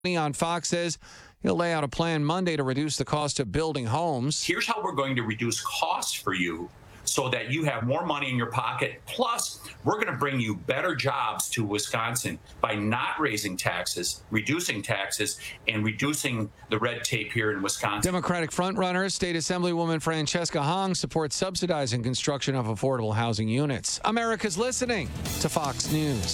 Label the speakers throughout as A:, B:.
A: on Fox says he'll lay out a plan Monday to reduce the cost of building homes.
B: Here's how we're going to reduce costs for you so that you have more money in your pocket. Plus, we're going to bring you better jobs to Wisconsin by not raising taxes, reducing taxes, and reducing the red tape here in Wisconsin.
A: Democratic frontrunner, State Assemblywoman Francesca Hong supports subsidizing construction of affordable housing units. America's listening to Fox News.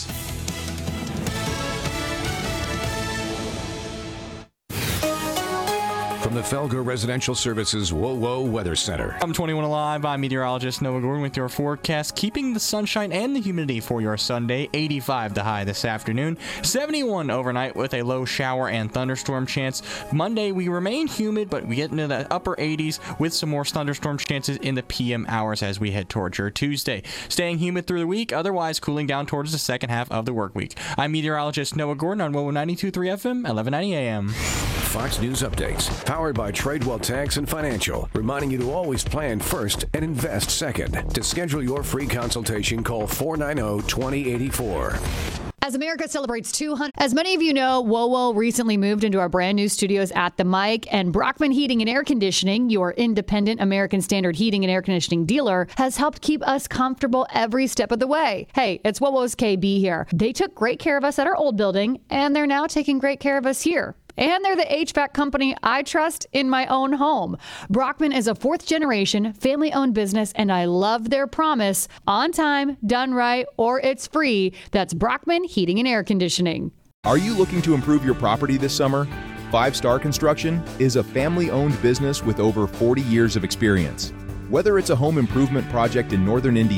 C: From the Felger Residential Services WOWO Weather Center.
D: I'm 21 Alive. I'm meteorologist Noah Gordon with your forecast, keeping the sunshine and the humidity for your Sunday. 85 the high this afternoon, 71 overnight with a low shower and thunderstorm chance. Monday, we remain humid, but we get into the upper 80s with some more thunderstorm chances in the PM hours as we head towards your Tuesday. Staying humid through the week, otherwise cooling down towards the second half of the work week. I'm meteorologist Noah Gordon on WOWO 92.3 FM, 1190 AM.
C: Fox News Updates, powered by Tradewell Tax and Financial, reminding you to always plan first and invest second. To schedule your free consultation, call 490-2084.
E: As America celebrates 200, as many of you know, WOWO recently moved into our brand new studios at the Mic, and Brockman Heating and Air Conditioning, your independent American Standard heating and air conditioning dealer, has helped keep us comfortable every step of the way. Hey, it's WOWO's KB here. They took great care of us at our old building, and they're now taking great care of us here. And they're the HVAC company I trust in my own home. Brockman is a fourth-generation, family-owned business, and I love their promise: on time, done right, or it's free. That's Brockman Heating and Air Conditioning.
F: Are you looking to improve your property this summer? Five Star Construction is a family-owned business with over 40 years of experience. Whether it's a home improvement project in northern Indiana,